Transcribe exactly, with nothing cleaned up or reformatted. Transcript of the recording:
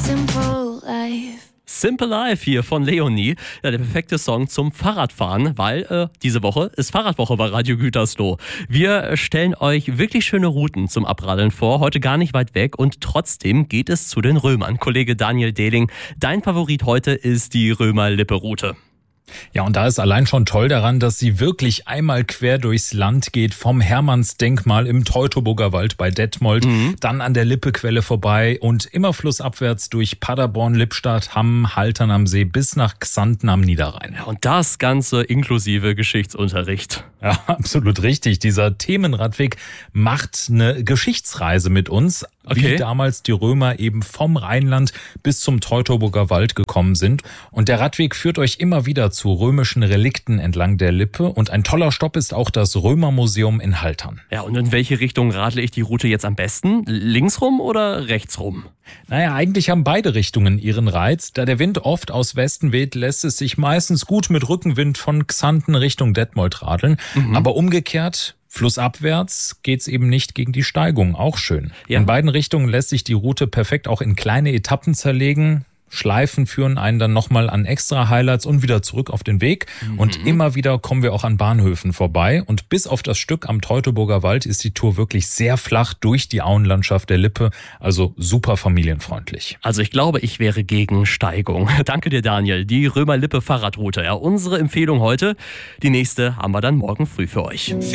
Simple Life. Simple Life hier von Leonie. Ja, der perfekte Song zum Fahrradfahren, weil äh, diese Woche ist Fahrradwoche bei Radio Gütersloh. Wir stellen euch wirklich schöne Routen zum Abradeln vor, heute gar nicht weit weg und trotzdem geht es zu den Römern. Kollege Daniel Dehling, dein Favorit heute ist die Römer-Lippe-Route. Ja, und da ist allein schon toll daran, dass sie wirklich einmal quer durchs Land geht, vom Hermannsdenkmal im Teutoburger Wald bei Detmold, mhm. dann an der Lippequelle vorbei und immer flussabwärts durch Paderborn, Lippstadt, Hamm, Haltern am See bis nach Xanten am Niederrhein. Ja, und das Ganze inklusive Geschichtsunterricht. Ja, absolut richtig. Dieser Themenradweg macht eine Geschichtsreise mit uns, okay. wie damals die Römer eben vom Rheinland bis zum Teutoburger Wald gekommen sind. Und der Radweg führt euch immer wieder zu römischen Relikten entlang der Lippe. Und ein toller Stopp ist auch das Römermuseum in Haltern. Ja, und in welche Richtung radle ich die Route jetzt am besten? Linksrum oder rechtsrum? Naja, eigentlich haben beide Richtungen ihren Reiz. Da der Wind oft aus Westen weht, lässt es sich meistens gut mit Rückenwind von Xanten Richtung Detmold radeln. Mhm. Aber umgekehrt, flussabwärts geht's eben nicht gegen die Steigung. Auch schön. Ja. In beiden Richtungen lässt sich die Route perfekt auch in kleine Etappen zerlegen. Schleifen führen einen dann nochmal an extra Highlights und wieder zurück auf den Weg. Mhm. Und immer wieder kommen wir auch an Bahnhöfen vorbei. Und bis auf das Stück am Teutoburger Wald ist die Tour wirklich sehr flach durch die Auenlandschaft der Lippe. Also super familienfreundlich. Also ich glaube, ich wäre gegen Steigung. Danke dir, Daniel. Die Römer-Lippe-Fahrradroute. Ja, unsere Empfehlung heute. Die nächste haben wir dann morgen früh für euch.